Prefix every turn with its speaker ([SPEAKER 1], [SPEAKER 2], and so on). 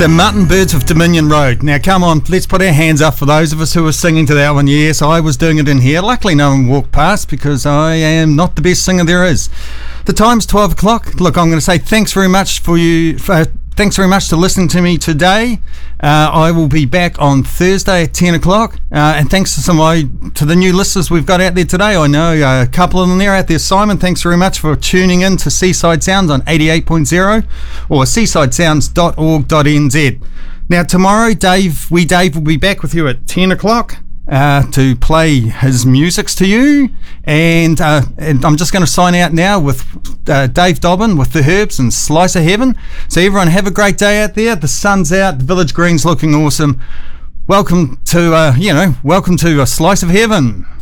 [SPEAKER 1] The Mutton Birds of Dominion Road. Now, come on, let's put our hands up for those of us who were singing to that one. Yes, I was doing it in here. Luckily, no one walked past because I am not the best singer there is. The time's 12 o'clock. Look, I'm going to say thanks very much thanks very much for listening to me today. I will be back on Thursday at 10 o'clock. And thanks to the new listeners we've got out there today. I know a couple of them there out there. Simon, thanks very much for tuning in to Seaside Sounds on 88.0 or seasidesounds.org.nz. Now, tomorrow, Dave will be back with you at 10 o'clock. To play his musics to you, and I'm just going to sign out now with Dave Dobbin with The Herbs and Slice of Heaven. So everyone have a great day out there. The sun's out, the village green's looking awesome. Welcome to a Slice of Heaven.